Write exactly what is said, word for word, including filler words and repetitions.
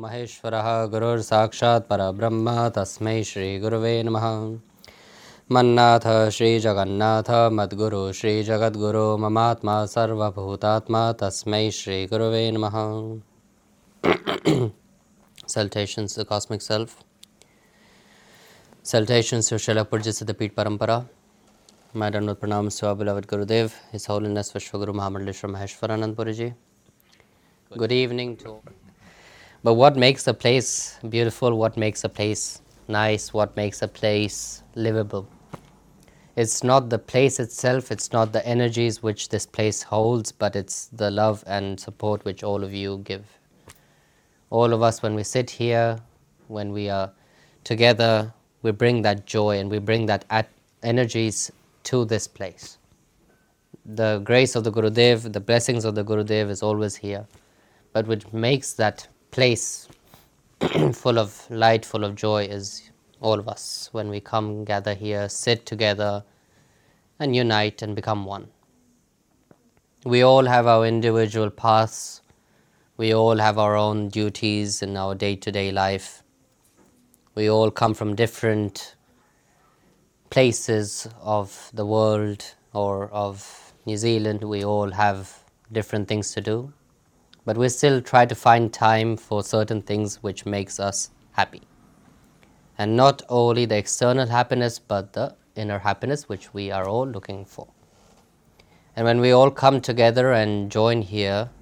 Maheshwaraha Gurur Sakshat Parabrahma Tasmai Shri Guruve Namaha Mannatha Shri Jagannatha Madguru Shri Jagadguru Mamatma Sarva Bhutatma Tasmai Shri Guruve Namaha. Salutations to the Cosmic Self. Salutations to Srila Purja Siddhapit Parampara. My Dandavat Pranams to our beloved Gurudev, His Holiness Vishwaguru Mahamandaleshwar Maheshwaranand Puriji. Good evening to all. But what makes a place beautiful, what makes a place nice, what makes a place livable? It's not the place itself, it's not the energies which this place holds, but it's the love and support which all of you give. All of us, when we sit here, when we are together, we bring that joy and we bring that at energies to this place. The grace of the Gurudev, the blessings of the Gurudev is always here, but what makes that place full of light, full of joy is all of us. When we come, gather here, sit together and unite and become one. We all have our individual paths. We all have our own duties in our day-to-day life. We all come from different places of the world or of New Zealand. We all have different things to do. But we still try to find time for certain things which makes us happy. And not only the external happiness, but the inner happiness which we are all looking for. And when we all come together and join here